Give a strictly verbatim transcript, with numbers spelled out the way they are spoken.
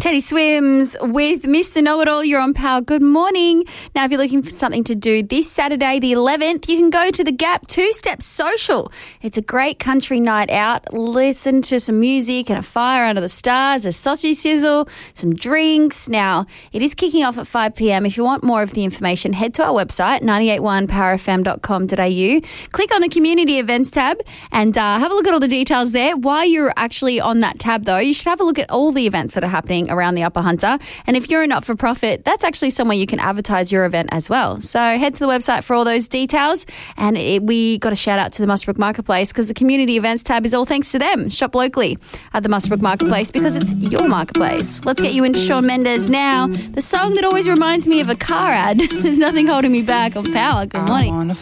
Teddy Swims with Mister Know-It-All. You're on Power. Good morning. Now, if you're looking for something to do this Saturday, the eleventh, you can go to the Gap Two-Step Social. It's a great country night out. Listen to some music and a fire under the stars, a sausage sizzle, some drinks. Now, it is kicking off at five p.m. If you want more of the information, head to our website, nine eight one power f m dot com dot a u. Click on the Community Events tab and uh, have a look at all the details there. While you're actually on that tab, though, you should have a look at all the events that are happening around the Upper Hunter. And if you're a not-for-profit, that's actually somewhere you can advertise your event as well. So head to the website for all those details. And it, we got a shout out to the Muswellbrook Marketplace because the Community Events tab is all thanks to them. Shop locally at the Muswellbrook Marketplace because it's your marketplace. Let's get you into Shawn Mendes now. The song that always reminds me of a car ad. There's nothing holding me back on Power. Good morning.